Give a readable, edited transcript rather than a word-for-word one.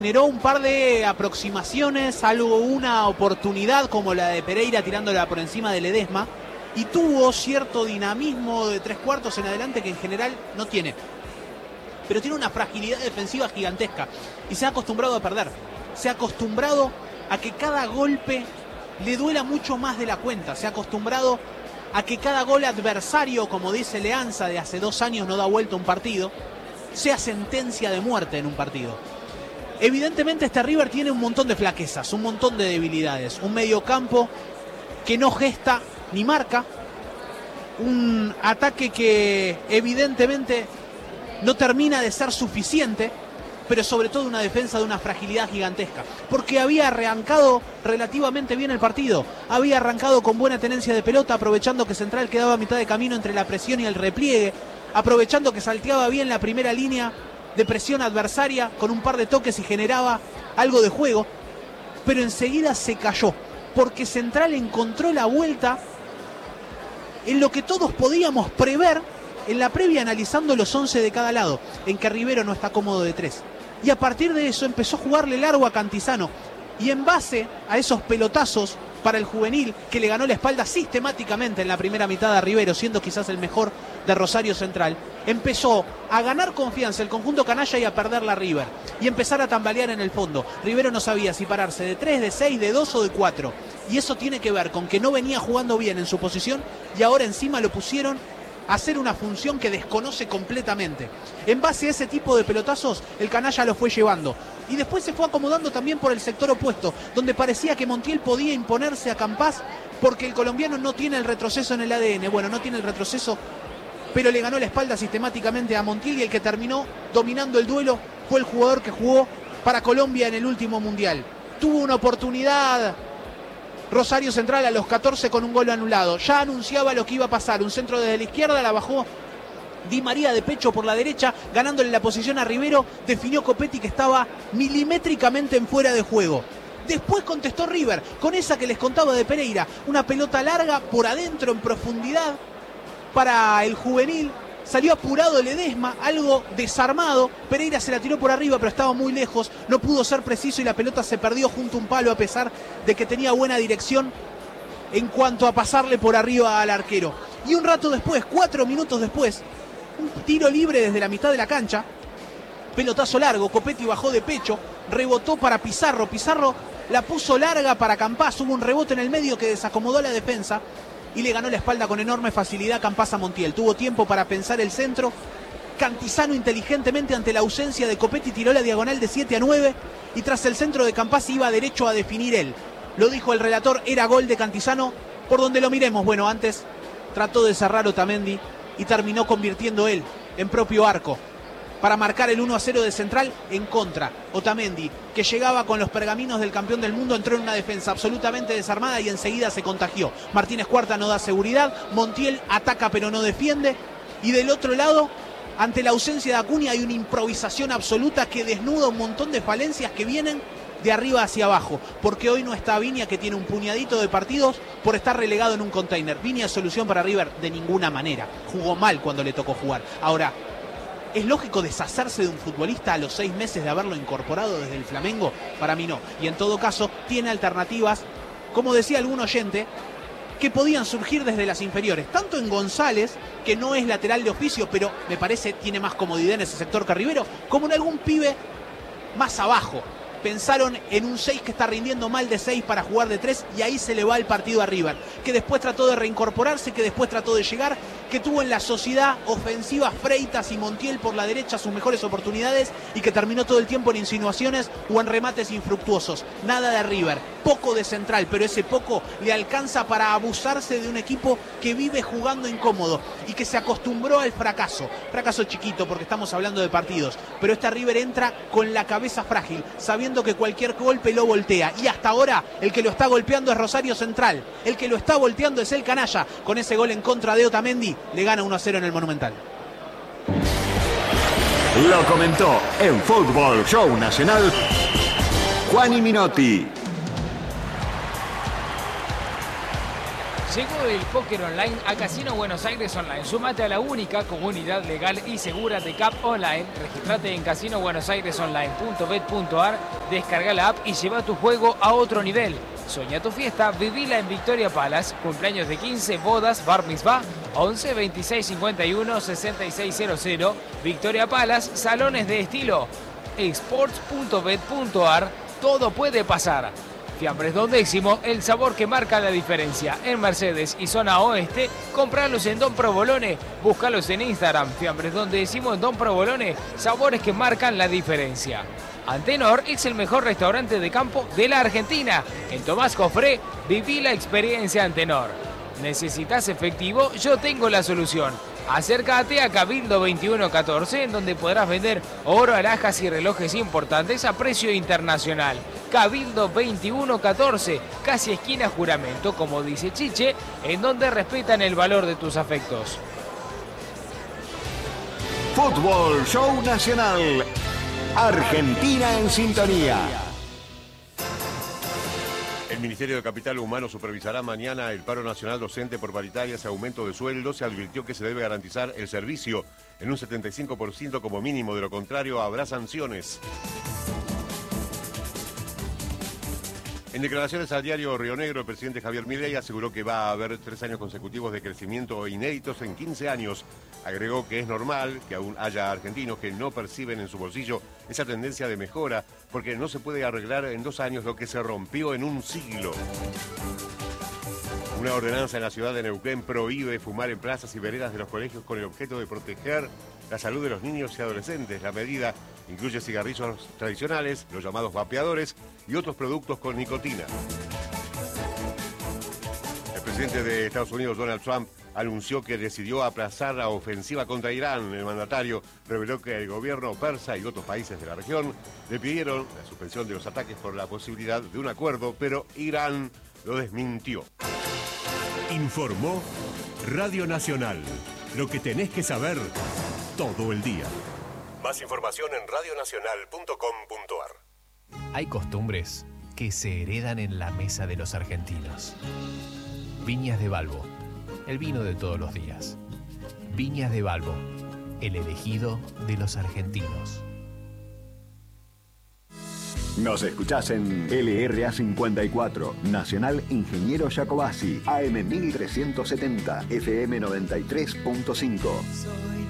Generó un par de aproximaciones, una oportunidad como la de Pereira tirándola por encima de Ledesma, y tuvo cierto dinamismo de 3/4 en adelante que en general no tiene. Pero tiene una fragilidad defensiva gigantesca y se ha acostumbrado a perder. Se ha acostumbrado a que cada golpe le duela mucho más de la cuenta. Se ha acostumbrado a que cada gol adversario, como dice Leanza, de hace 2 años no da vuelta un partido, sea sentencia de muerte en un partido. Evidentemente este River tiene un montón de flaquezas, un montón de debilidades. Un mediocampo que no gesta ni marca. Un ataque que evidentemente no termina de ser suficiente, pero sobre todo una defensa de una fragilidad gigantesca. Porque había arrancado relativamente bien el partido. Había arrancado con buena tenencia de pelota, aprovechando que Central quedaba a mitad de camino entre la presión y el repliegue. Aprovechando que salteaba bien la primera línea de presión adversaria con un par de toques y generaba algo de juego, pero enseguida se cayó porque Central encontró la vuelta en lo que todos podíamos prever en la previa analizando los 11 de cada lado, en que Rivero no está cómodo de 3, y a partir de eso empezó a jugarle largo a Cantizano, y en base a esos pelotazos para el juvenil que le ganó la espalda sistemáticamente en la primera mitad a Rivero, siendo quizás el mejor de Rosario Central, empezó a ganar confianza el conjunto canalla y a perder la River, y empezar a tambalear en el fondo. Rivero no sabía si pararse de 3, de 6, de 2 o de 4, y eso tiene que ver con que no venía jugando bien en su posición y ahora encima lo pusieron a hacer una función que desconoce completamente. En base a ese tipo de pelotazos el canalla lo fue llevando y después se fue acomodando también por el sector opuesto, donde parecía que Montiel podía imponerse a Campás porque el colombiano no tiene el retroceso en el ADN. Bueno, no tiene el retroceso, pero le ganó la espalda sistemáticamente a Montiel, y el que terminó dominando el duelo fue el jugador que jugó para Colombia en el último Mundial. Tuvo una oportunidad Rosario Central a los 14 con un gol anulado. Ya anunciaba lo que iba a pasar. Un centro desde la izquierda, la bajó Di María de pecho por la derecha, ganándole la posición a Rivero. Definió Copetti, que estaba milimétricamente en fuera de juego. Después contestó River con esa que les contaba de Pereira. Una pelota larga por adentro en profundidad para el juvenil. Salió apurado Ledesma, algo desarmado. Pereira se la tiró por arriba, pero estaba muy lejos. No pudo ser preciso y la pelota se perdió junto a un palo, a pesar de que tenía buena dirección en cuanto a pasarle por arriba al arquero. Y un rato después, 4 minutos después, un tiro libre desde la mitad de la cancha. Pelotazo largo, Copetti bajó de pecho, rebotó para Pizarro. Pizarro la puso larga para Campás. Hubo un rebote en el medio que desacomodó la defensa y le ganó la espalda con enorme facilidad Campás a Montiel. Tuvo tiempo para pensar el centro. Cantizano inteligentemente, ante la ausencia de Copetti, tiró la diagonal de 7 a 9 y tras el centro de Campás iba derecho a definir él. Lo dijo el relator, era gol de Cantizano por donde lo miremos. Bueno, antes trató de cerrar Otamendi y terminó convirtiendo él en propio arco para marcar el 1-0 de Central en contra. Otamendi, que llegaba con los pergaminos del campeón del mundo, entró en una defensa absolutamente desarmada y enseguida se contagió. Martínez Cuarta no da seguridad, Montiel ataca pero no defiende, y del otro lado, ante la ausencia de Acuña, hay una improvisación absoluta que desnuda un montón de falencias que vienen de arriba hacia abajo, porque hoy no está Viña, que tiene un puñadito de partidos por estar relegado en un container. Viña es solución para River de ninguna manera, jugó mal cuando le tocó jugar. Ahora, ¿es lógico deshacerse de un futbolista a los 6 meses de haberlo incorporado desde el Flamengo? Para mí no. Y en todo caso, tiene alternativas, como decía algún oyente, que podían surgir desde las inferiores. Tanto en González, que no es lateral de oficio, pero me parece tiene más comodidad en ese sector que Rivero, como en algún pibe más abajo. Pensaron en un 6 que está rindiendo mal de 6 para jugar de 3, y ahí se le va el partido a River, que después trató de reincorporarse, que después trató de llegar, que tuvo en la sociedad ofensiva Freitas y Montiel por la derecha sus mejores oportunidades, y que terminó todo el tiempo en insinuaciones o en remates infructuosos. Nada de River, poco de Central, pero ese poco le alcanza para abusarse de un equipo que vive jugando incómodo y que se acostumbró al fracaso. Fracaso chiquito, porque estamos hablando de partidos, pero este River entra con la cabeza frágil, sabiendo que cualquier golpe lo voltea, y hasta ahora el que lo está golpeando es Rosario Central, el que lo está volteando es el canalla. Con ese gol en contra de Otamendi le gana 1-0 en el Monumental. Lo comentó en Fútbol Show Nacional Juani Minotti. Llegó el póker online a Casino Buenos Aires Online. Sumate a la única comunidad legal y segura de CAP Online. Registrate en casinobuenosairesonline.bet.ar, descarga la app y lleva tu juego a otro nivel. Soñá tu fiesta, vivila en Victoria Palace. Cumpleaños de 15, bodas, bar mitzvah, 11 26 51 6600. Victoria Palace, salones de estilo. Sports.bet.ar, todo puede pasar. Fiambres Don Décimo, el sabor que marca la diferencia. En Mercedes y zona oeste, compralos en Don Provolone, búscalos en Instagram. Fiambres Don Décimo en Don Provolone, sabores que marcan la diferencia. Antenor es el mejor restaurante de campo de la Argentina. En Tomás Cofré, viví la experiencia Antenor. ¿Necesitas efectivo? Yo tengo la solución. Acércate a Cabildo 2114, en donde podrás vender oro, alhajas y relojes importantes a precio internacional. Cabildo 2114, casi esquina Juramento, como dice Chiche, en donde respetan el valor de tus afectos. Fútbol Show Nacional. Argentina en sintonía. El Ministerio de Capital Humano supervisará mañana el paro nacional docente por paritarias y aumento de sueldo. Se advirtió que se debe garantizar el servicio en un 75% como mínimo, de lo contrario habrá sanciones. En declaraciones al diario Río Negro, el presidente Javier Milei aseguró que va a haber 3 años consecutivos de crecimiento inéditos en 15 años. Agregó que es normal que aún haya argentinos que no perciben en su bolsillo esa tendencia de mejora, porque no se puede arreglar en 2 años lo que se rompió en un siglo. Una ordenanza en la ciudad de Neuquén prohíbe fumar en plazas y veredas de los colegios con el objeto de proteger la salud de los niños y adolescentes. La medida incluye cigarrillos tradicionales, los llamados vapeadores y otros productos con nicotina. El presidente de Estados Unidos, Donald Trump, anunció que decidió aplazar la ofensiva contra Irán. El mandatario reveló que el gobierno persa y otros países de la región le pidieron la suspensión de los ataques por la posibilidad de un acuerdo, pero Irán lo desmintió. Informó Radio Nacional. Lo que tenés que saber todo el día. Más información en radionacional.com.ar. Hay costumbres que se heredan en la mesa de los argentinos. Viñas de Balbo, el vino de todos los días. Viñas de Balbo, el elegido de los argentinos. Nos escuchás en LRA 54, Nacional Ingeniero Jacobasi, AM 1370, FM 93.5.